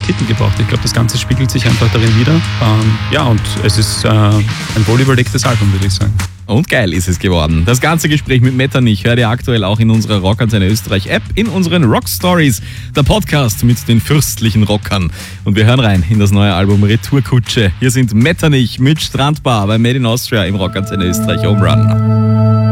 Titel gebraucht. Ich glaube, das Ganze spiegelt sich einfach darin wider. Und es ist ein wohlüberlegtes Album, würde ich sagen. Und geil ist es geworden. Das ganze Gespräch mit Metternich hört ihr aktuell auch in unserer Rockantenne Österreich App, in unseren Rock Stories, der Podcast mit den fürstlichen Rockern. Und wir hören rein in das neue Album Retourkutsche. Hier sind Metternich mit Strandbar bei Made in Austria im Rockantenne Österreich Home Run.